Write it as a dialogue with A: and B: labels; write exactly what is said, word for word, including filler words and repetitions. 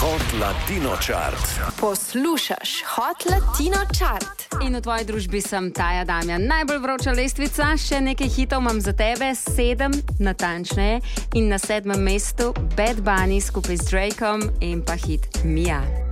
A: Hot Latino Chart.
B: Poslušaš Hot Latino Chart.
C: In v tvoji družbi sem Taja Damjan. Najbolj vroča lestvica, še nekaj hitov imam za tebe, sedem natančneje. In na sedmem mestu Bad Bunny skupaj z Drakeom in pa hit Mia.